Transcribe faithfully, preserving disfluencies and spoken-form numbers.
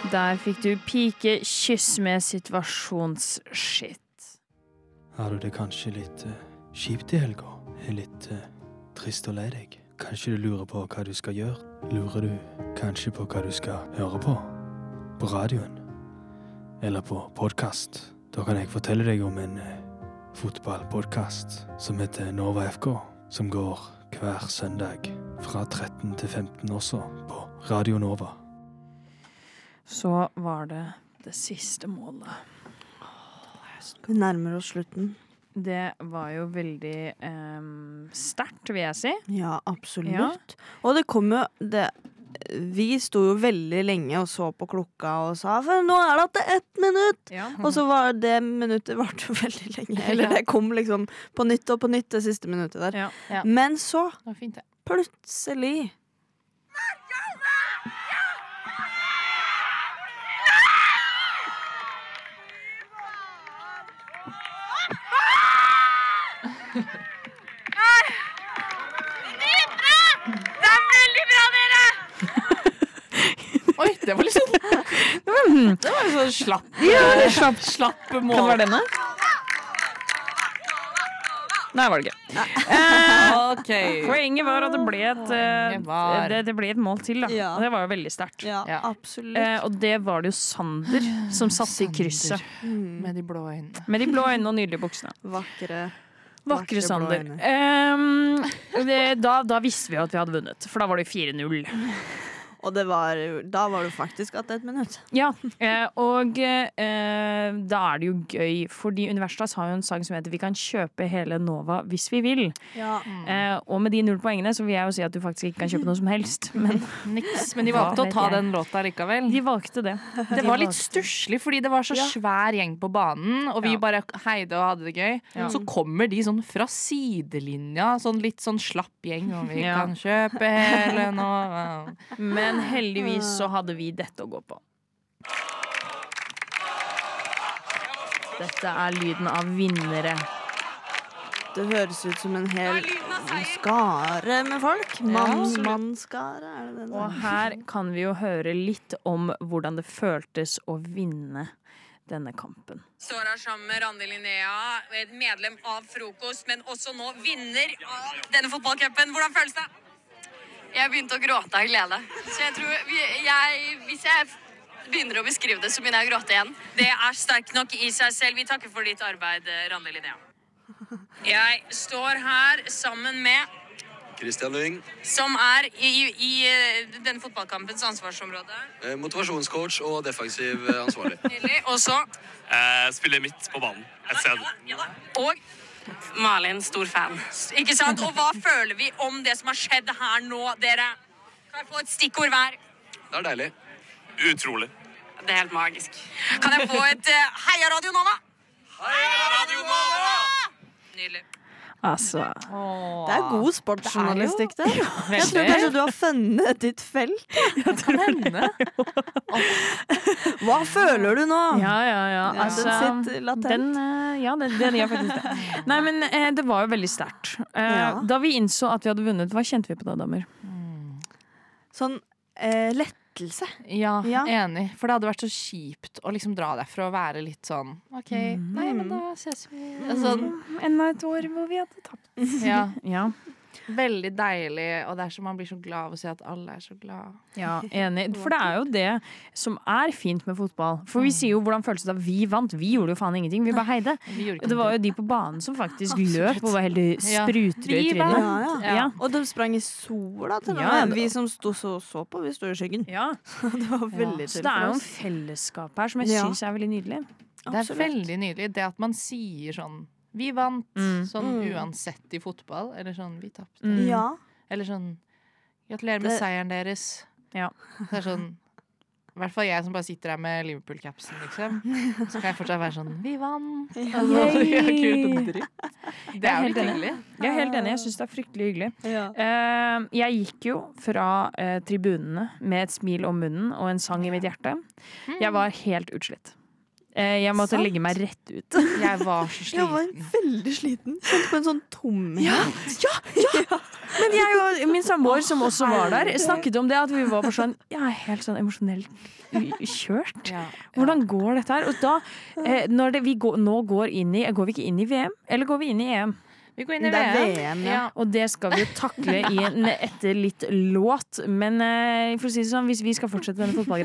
Der fikk du pike kyss med situasjonsskitt. Har du det kanskje litt uh, kjipt i helga? Litt uh, trist og lei deg? Kanskje du lurer på hva du skal gjøre? Lurer du kanskje på hva du skal høre på? På radioen? Eller på podcast? Da kan jeg fortelle deg om en uh, fotballpodcast som heter Nova F K, som går hver søndag fra tretten til femten også på Radio Nova. Så var det det siste målet. Vi nærmer oss slutten. Det var jo veldig um, sterkt, vil jeg si. Ja, absolutt. Ja. Og det kom jo det, vi sto jo veldig lenge og så på klokka og sa, for nå er det til ett minutt. Ja. Og så var det minuttet vart jo veldig lenge. Eller det kom liksom på nytt og på nytt det siste minuttet der. Ja. Ja. Men så, det var fint, det. Plutselig Oi, det var litt sånn Det var, det var sånn slapp Ja, slapp, slapp mål. Kan det være denne? Nei, var det ikke eh, okay. Poenget var at det ble et uh, det, det ble et mål til da. Ja. Og det var jo veldig sterkt. Ja, ja. Absolutt eh, Og det var det jo Sander som satt Sander. I krysset mm. Med de blå øynene Med de blå øynene og nydelige buksene. Vakre Vakre Sander um, det, da, da visste vi at vi hadde vunnet. For da var det fire null. Og det var, da var det faktisk at et minutt. Ja, eh, og eh, da er det jo gøy, fordi Universitas har jo en sang som heter Vi kan kjøpe hele Nova hvis vi vil. Ja. Eh, og med de null poengene så vil jeg jo si at du faktisk ikke kan kjøpe noe som helst. Men, Niks, men de valgte å ta jeg. Den låta likevel. De valgte det. Det var litt stusslig, fordi det var så ja. Svær gjeng på banen, og vi ja. Bare heide og hadde det gøy. Ja. Så kommer de sånn fra sidelinja, sånn litt sånn slapp gjeng, og vi ja. Kan kjøpe hele Nova. Men Men heldigvis så hadde vi dette å gå på. Dette er lyden av vinnere. Det høres ut som en hel skare med folk. Mann, mannskare, er det det? Og her kan vi jo høre litt om hvordan det føltes å vinne denne kampen. Står her sammen med Randi Linnea, et medlem av Frokost, men også nå vinner av denne fotballcupen. Hvordan føles det? Jeg begynte å gråte av glede. Så jeg tror, jeg, hvis jeg begynner å beskrive det, så begynner jeg å gråte igjen. Det er sterkt nok i seg selv. Vi takker for ditt arbeid, Randi Linnea. Jeg står her sammen med Christian Lyng, som er i, i, i denne fotballkampens ansvarsområde. Eh, motivasjonscoach og defensiv ansvarlig. Og så eh, spiller midt på banen. Et sted. Og Malin, stor fan. Ikke sant? Og hva føler vi om det som har skjedd her nå, dere? Kan jeg få et stikkord hver? Det er deilig. Utrolig. Det er helt magisk. Kan jeg få et uh, Heia Radio Nova? Heia Radio Nova! Nydelig. Altså. Åh. Det er god sportsjournalistikk det. Jeg tror kanskje du har funnet ditt felt. Jeg tror henne. Hva føler du nå? Ja, ja, ja. Altså, den sitter latent. Den, ja, den, den gjør faktisk det. Nei, men eh, det var jo veldig sterkt. Eh, ja. Da vi innså at vi hadde vunnet, hva kjente vi på da, damer? Mm. Sånn eh, lettelse. Ja, ja, enig. For det hadde vært så kjipt å liksom dra derfra og være litt sånn ok, mm. nei, men da ses vi. Sånn, enda et år hvor vi hadde tapt. Ja. Ja. Veldig deilig, og det er så man blir så glad av å se at alle er så glad. Ja, enig. For det er jo det som er fint med fotball. For vi sier jo hvordan føles det da vi vant. Vi gjorde jo faen ingenting, vi bare heide. Vi det var jo de på banen som faktisk Absolutt. Løp og var helt sprutrød i trynet. Ja, ja. Ja. Og de sprang i sola til ja, det. Vi som stod så, så på, vi stod i skyggen. Ja. Det var veldig ja. Så det er jo en fellesskap her som jeg ja. Synes er veldig nydelig. Det er Absolutt. Veldig nydelig. Det at man sier sånn vi vant, mm. sånn mm. uansett i fotball, eller sånn, vi tappte. Mm. Ja. Eller sånn, gratulerer med det... seieren deres. Ja. Det er sånn, i hvert fall jeg som bare sitter her med Liverpool-capsen, liksom. Så kan jeg fortsatt være sånn, vi vant. Altså, det er kult og dritt. Det er jo litt hyggelig. Jeg er helt enig, jeg synes det er fryktelig hyggelig. Ja. Uh, jeg gikk jo fra uh, tribunene med et smil om munnen og en sang i mitt hjerte. Jeg var helt utslitt. Jeg måtte Sant? legge meg rett ut. Jeg var så sliten. Jeg var veldig sliten. Kjente på en sånn tomhet. Ja, ja, ja. Men jeg og min samboer, som også var der, snakket om det at vi var bare sånn, jeg er helt sånn emosjonelt kjørt. Ja, ja. Hvordan går dette her? Og da, eh, når det, vi går, nå går inn i, går vi ikke inn i V M, eller går vi inn i E M? Vi går inn i det er V M, V M ja. ja. Og det skal vi jo takle i en, etter litt låt. Men eh, for å si det sånn, hvis vi skal fortsette denne fotballgreia